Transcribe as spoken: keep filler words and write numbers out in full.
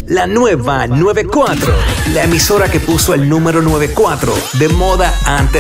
La nueva noventa y cuatro. La emisora que puso el número noventa y cuatro de moda antes